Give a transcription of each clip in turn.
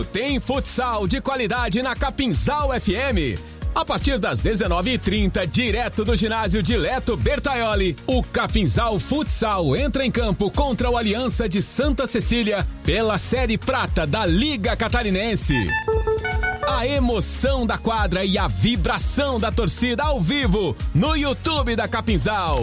Tem futsal de qualidade na Capinzal FM. A partir das 19h30, direto do ginásio Dileto Bertaioli, o Capinzal Futsal entra em campo contra o Aliança de Santa Cecília pela Série Prata da Liga Catarinense. A emoção da quadra e a vibração da torcida ao vivo no YouTube da Capinzal.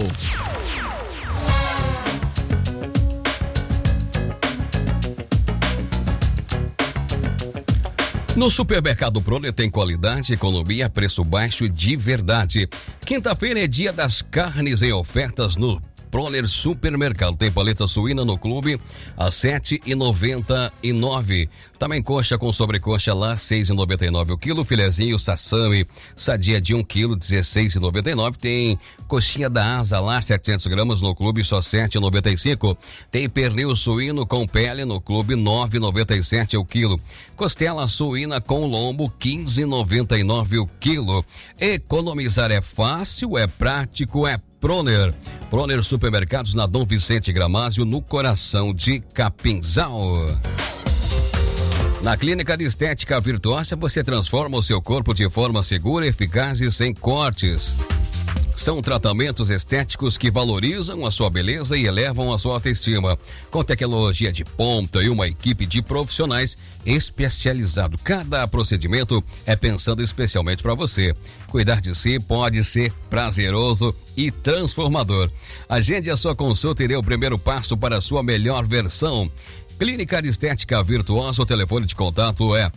No Supermercado Proner tem qualidade, economia, preço baixo de verdade. Quinta-feira é dia das carnes em ofertas no Proner Supermercado. Tem paleta suína no clube a R$ 7,99. Também coxa com sobrecoxa lá, R$ 6,99 o quilo. Filezinho sassami sadia de 1 quilo, R$ 16,99. Tem coxinha da asa lá, 700 gramas no clube, só R$ 7,95. Tem pernil suíno com pele no clube, R$ 9,97 o quilo. Costela suína com lombo, R$ 15,99 o quilo. Economizar é fácil, é prático, é Proner. Proner Supermercados na Dom Vicente Gramásio, no coração de Capinzal. Na Clínica de Estética Virtuosa, você transforma o seu corpo de forma segura, eficaz e sem cortes. São tratamentos estéticos que valorizam a sua beleza e elevam a sua autoestima. Com tecnologia de ponta e uma equipe de profissionais especializados. Cada procedimento é pensando especialmente para você. Cuidar de si pode ser prazeroso e transformador. Agende a sua consulta e dê o primeiro passo para a sua melhor versão. Clínica de Estética Virtuosa, o telefone de contato é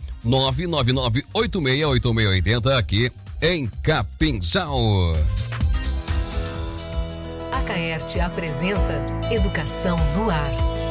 999-868680 aqui em Capinzal. A Caerte apresenta Educação no Ar.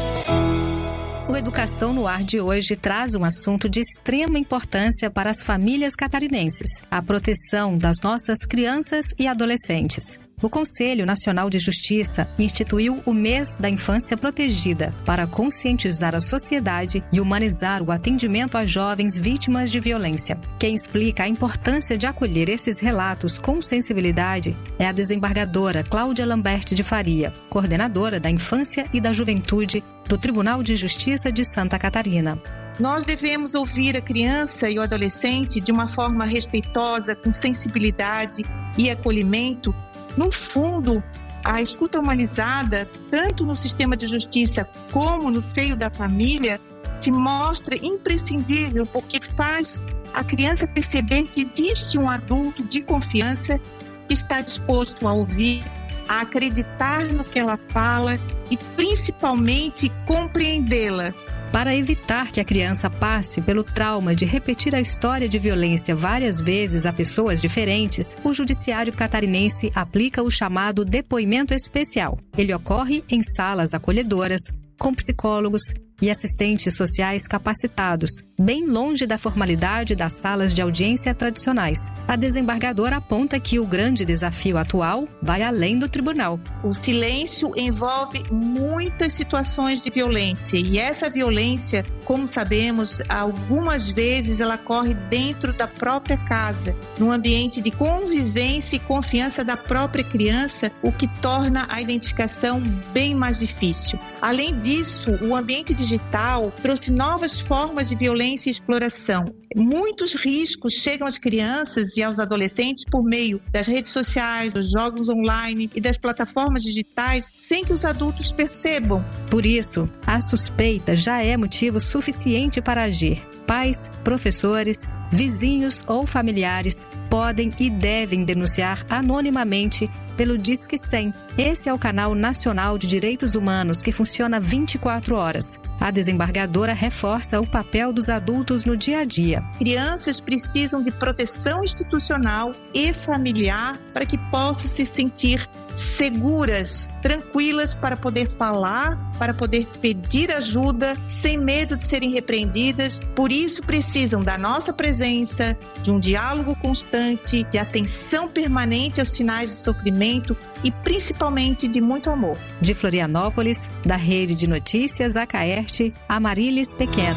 O Educação no Ar de hoje traz um assunto de extrema importância para as famílias catarinenses: a proteção das nossas crianças e adolescentes. O Conselho Nacional de Justiça instituiu o Mês da Infância Protegida para conscientizar a sociedade e humanizar o atendimento a jovens vítimas de violência. Quem explica a importância de acolher esses relatos com sensibilidade é a desembargadora Cláudia Lambert de Faria, coordenadora da Infância e da Juventude do Tribunal de Justiça de Santa Catarina. Nós devemos ouvir a criança e o adolescente de uma forma respeitosa, com sensibilidade e acolhimento. No fundo, a escuta humanizada, tanto no sistema de justiça como no seio da família, se mostra imprescindível porque faz a criança perceber que existe um adulto de confiança que está disposto a ouvir, a acreditar no que ela fala e principalmente compreendê-la. Para evitar que a criança passe pelo trauma de repetir a história de violência várias vezes a pessoas diferentes, o Judiciário Catarinense aplica o chamado depoimento especial. Ele ocorre em salas acolhedoras, com psicólogos e assistentes sociais capacitados, bem longe da formalidade das salas de audiência tradicionais. A desembargadora aponta que o grande desafio atual vai além do tribunal. O silêncio envolve muitas situações de violência e essa violência, como sabemos, algumas vezes ela ocorre dentro da própria casa, num ambiente de convivência e confiança da própria criança, o que torna a identificação bem mais difícil. Além disso, o ambiente digital trouxe novas formas de violência e exploração. Muitos riscos chegam às crianças e aos adolescentes por meio das redes sociais, dos jogos online e das plataformas digitais, sem que os adultos percebam. Por isso, a suspeita já é motivo suficiente para agir. Pais, professores, vizinhos ou familiares podem e devem denunciar anonimamente pelo Disque 100. Esse é o canal nacional de direitos humanos que funciona 24 horas. A desembargadora reforça o papel dos adultos no dia a dia. Crianças precisam de proteção institucional e familiar para que possam se sentir seguras, tranquilas para poder falar, para poder pedir ajuda, sem medo de serem repreendidas. Por isso precisam da nossa presença, de um diálogo constante, de atenção permanente aos sinais de sofrimento e principalmente de muito amor. De Florianópolis, da Rede de Notícias Acaerte, Amarilis Pequeno.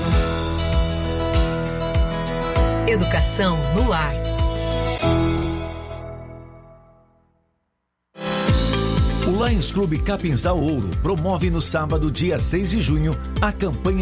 Educação no Ar. O Lions Clube Capinzal Ouro promove no sábado, dia 6 de junho, a campanha